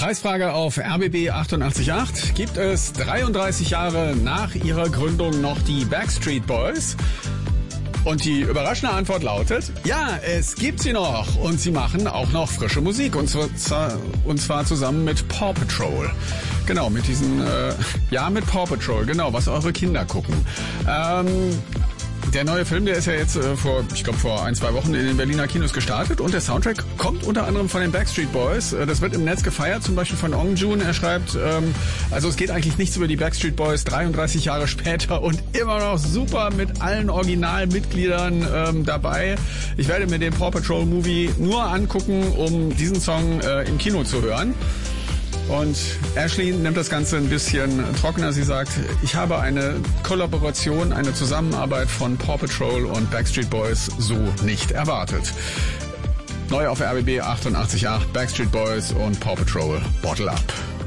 Preisfrage auf RBB 88.8. Gibt es 33 Jahre nach ihrer Gründung noch die Backstreet Boys? Und die überraschende Antwort lautet, ja, es gibt sie noch. Und sie machen auch noch frische Musik. Und zwar zusammen mit Paw Patrol. Genau, mit mit Paw Patrol, genau, was eure Kinder gucken. Der neue Film, der ist ja jetzt vor 1-2 Wochen in den Berliner Kinos gestartet und der Soundtrack kommt unter anderem von den Backstreet Boys. Das wird im Netz gefeiert, zum Beispiel von Ong Jun. Er schreibt, also es geht eigentlich nichts über die Backstreet Boys 33 Jahre später und immer noch super mit allen Originalmitgliedern dabei. Ich werde mir den Paw Patrol Movie nur angucken, um diesen Song im Kino zu hören. Und Ashley nimmt das Ganze ein bisschen trockener. Sie sagt, ich habe eine Kollaboration, eine Zusammenarbeit von Paw Patrol und Backstreet Boys so nicht erwartet. Neu auf RBB 88.8, Backstreet Boys und Paw Patrol, Bottle Up.